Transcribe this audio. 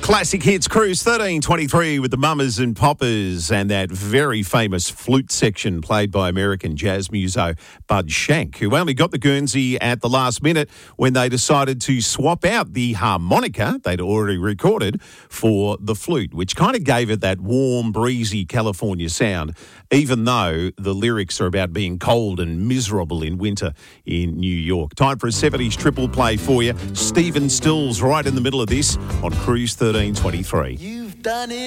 Classic Hits Cruise 1323 with the Mamas and Poppers and that very famous flute section played by American jazz muso Bud Shank, who only got the Guernsey at the last minute when they decided to swap out the harmonica they'd already recorded for the flute, which kind of gave it that warm, breezy California sound, even though the lyrics are about being cold and miserable in winter in New York. Time for a 70s triple play for you. Stephen Stills right in the middle of this on Cruise 1323. You've done it.